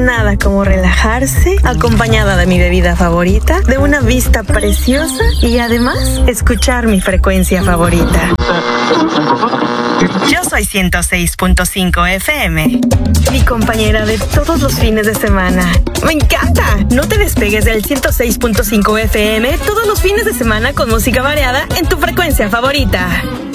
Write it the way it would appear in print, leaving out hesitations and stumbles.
nada como relajarse, acompañada de mi bebida favorita, de una vista preciosa y además escuchar mi frecuencia favorita. Yo soy 106.5 FM, mi compañera de todos los fines de semana. ¡Me encanta! No te despegues del 106.5 FM todos los fines de semana con música variada en tu frecuencia favorita.